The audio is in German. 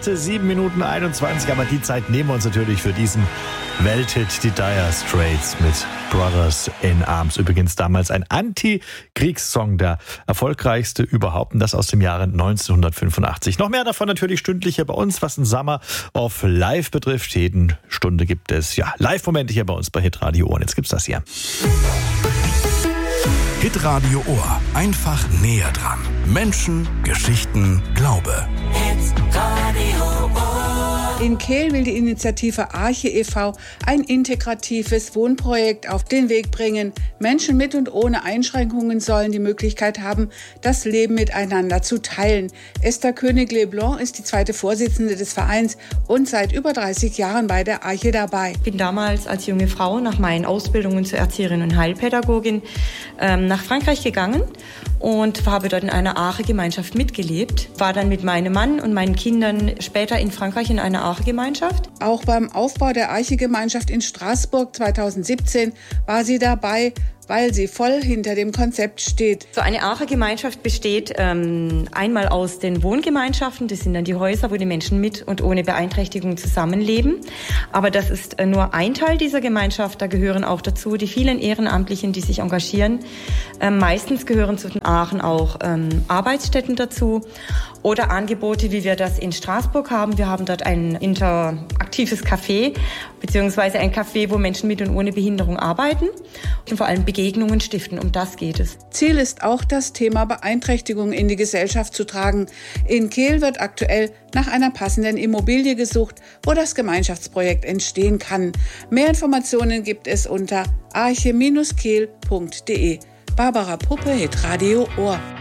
Gäste, 7:21, aber die Zeit nehmen wir uns natürlich für diesen Welthit, die Dire Straits mit Brothers in Arms. Übrigens damals ein Anti-Kriegssong, der erfolgreichste überhaupt, und das aus dem Jahre 1985. Noch mehr davon natürlich stündlich hier bei uns, was ein Summer of Live betrifft. Jeden Stunde gibt es Live-Momente hier bei uns bei Hitradio Ohr. Und jetzt gibt's das hier. Hitradio Ohr. Einfach näher dran. Menschen, Geschichten, Glaube. Hitradio Ohr. In Kehl will die Initiative Arche e.V. ein integratives Wohnprojekt auf den Weg bringen. Menschen mit und ohne Einschränkungen sollen die Möglichkeit haben, das Leben miteinander zu teilen. Esther König-Leblanc ist die zweite Vorsitzende des Vereins und seit über 30 Jahren bei der Arche dabei. Ich bin damals als junge Frau nach meinen Ausbildungen zur Erzieherin und Heilpädagogin nach Frankreich gegangen und habe dort in einer Arche-Gemeinschaft mitgelebt. War dann mit meinem Mann und meinen Kindern später in Frankreich in einer Arche-Gemeinschaft. Auch beim Aufbau der Arche-Gemeinschaft in Straßburg 2017 war sie dabei, weil sie voll hinter dem Konzept steht. So eine Arche-Gemeinschaft besteht einmal aus den Wohngemeinschaften, das sind dann die Häuser, wo die Menschen mit und ohne Beeinträchtigung zusammenleben. Aber das ist nur ein Teil dieser Gemeinschaft, da gehören auch dazu die vielen Ehrenamtlichen, die sich engagieren. Meistens gehören zu den Aachen auch Arbeitsstätten dazu oder Angebote, wie wir das in Straßburg haben. Wir haben dort ein interaktives Café, beziehungsweise ein Café, wo Menschen mit und ohne Behinderung arbeiten und vor allem Begegnungen stiften. Um das geht es. Ziel ist auch, das Thema Beeinträchtigung in die Gesellschaft zu tragen. In Kehl wird aktuell nach einer passenden Immobilie gesucht, wo das Gemeinschaftsprojekt entstehen kann. Mehr Informationen gibt es unter arche-kehl.de. Barbara Puppe, Hitradio Ohr.